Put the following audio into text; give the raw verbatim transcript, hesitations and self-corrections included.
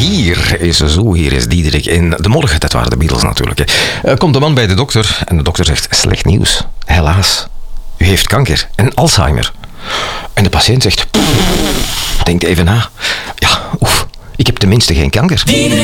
hier is zo, hier is Diederik in de morgen. Dat waren de Beatles natuurlijk. Hè. Uh, komt de man bij de dokter en de dokter zegt, slecht nieuws. Helaas, u heeft kanker en Alzheimer. En de patiënt zegt, denkt even na. Ja, oef, ik heb tenminste geen kanker.